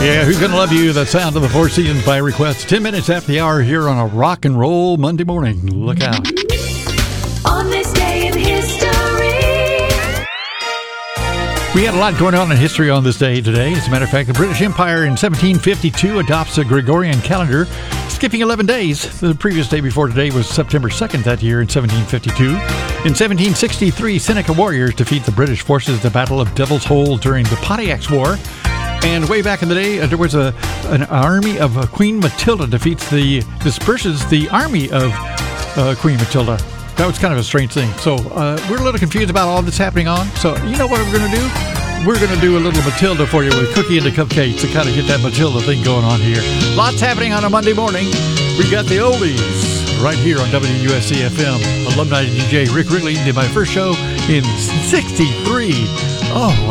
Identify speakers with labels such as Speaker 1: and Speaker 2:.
Speaker 1: Yeah, Who's Gonna Love You? The sound of the Four Seasons by request. 10 minutes after the hour here on a rock and roll Monday morning. Look out.
Speaker 2: On this day in history.
Speaker 1: We had a lot going on in history on this day today. As a matter of fact, the British Empire in 1752 adopts a Gregorian calendar, skipping 11 days. The previous day before today was September 2nd that year in 1752. In 1763, Seneca warriors defeat the British forces at the Battle of Devil's Hole during the Pontiac's War. And way back in the day, there was an army of Queen Matilda disperses the army of Queen Matilda. That was kind of a strange thing. So we're a little confused about all this happening on. So you know what we're going to do? We're going to do a little Matilda for you with Cookie and the Cupcakes to kind of get that Matilda thing going on here. Lots happening on a Monday morning. We got the oldies right here on WUSC FM. Alumni DJ Rick Wrigley did my first show in '63. Oh,